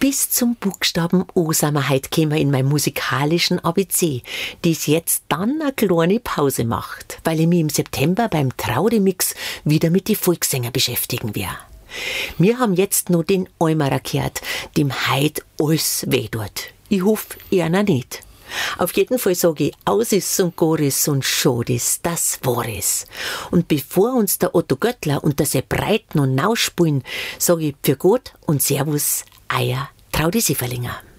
Bis zum Buchstaben O sind wir heute gekommen in meinem musikalischen ABC, das jetzt dann eine kleine Pause macht, weil ich mich im September beim Traudemix wieder mit den Volkssänger beschäftigen werde. Wir haben jetzt noch den Eimerer gehört, dem heut alles weh tut. Ich hoffe, einer nicht. Auf jeden Fall sage ich, aus ist und gar ist und schon ist, das war es. Und bevor uns der Otto Göttler und der Sepp Breit noch nachspielen, sage ich für Gott und Servus, euer Traudi Sieferlinger.